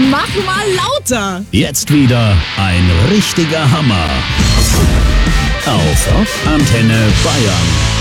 Mach mal lauter. Jetzt wieder ein richtiger Hammer. Auf Antenne Bayern.